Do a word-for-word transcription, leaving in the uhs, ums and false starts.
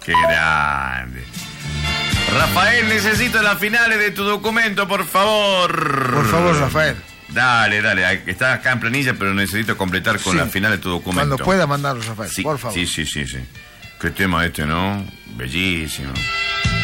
Qué grande. Rafael, necesito las finales de tu documento, por favor. Por favor, Rafael. Dale, dale, está acá en planilla, pero necesito completar con Sí. las finales de tu documento. Cuando pueda mandarlo, Rafael, Sí, por favor. sí, sí, sí, sí. Qué tema este, ¿no? Bellísimo.